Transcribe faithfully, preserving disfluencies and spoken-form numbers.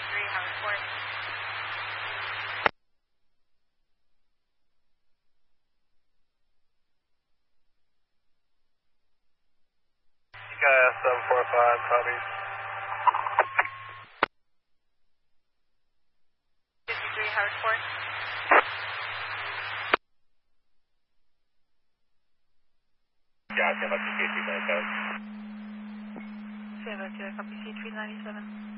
fifty-three, Howard Ford. Sky seven four five, copy. fifty-three, Howard Ford. Gotcha, about to get you back out. Seven, copy C three ninety-seven.